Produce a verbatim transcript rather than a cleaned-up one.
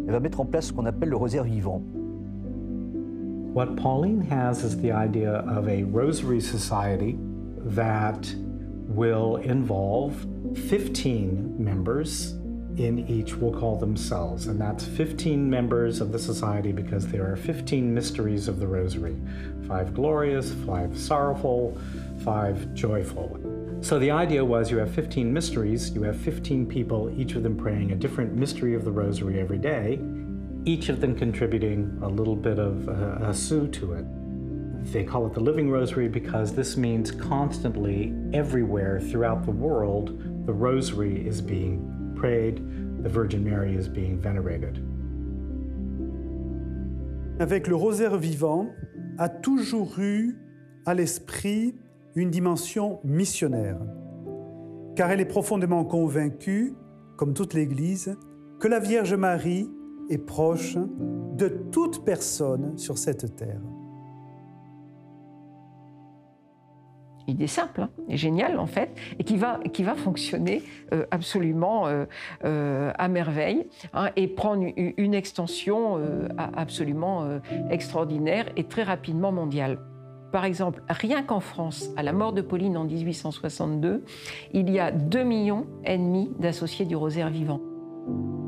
elle va mettre en place ce qu'on appelle le rosaire vivant. What Pauline has is the idea of a rosary society that will involve fifteen members in each, we'll call them cells, and that's fifteen members of the society because there are fifteen mysteries of the rosary. Five glorious, five sorrowful, five joyful. So the idea was you have fifteen mysteries, you have fifteen people, each of them praying a different mystery of the rosary every day, each of them contributing a little bit of a, a sou to it. They call it the living rosary because this means constantly, everywhere throughout the world, the rosary is being prayed, the Virgin Mary is being venerated. Avec le rosaire vivant, a toujours eu à l'esprit une dimension missionnaire, car elle est profondément convaincue, comme toute l'Église, que la Vierge Marie est proche de toute personne sur cette terre. Idée simple, hein, et géniale en fait, et qui va, qui va fonctionner euh, absolument euh, euh, à merveille, hein, et prendre une, une extension euh, absolument euh, extraordinaire et très rapidement mondiale. Par exemple, rien qu'en France, à la mort de Pauline en mille huit cent soixante-deux, il y a deux millions et demi d'associés du rosaire vivant.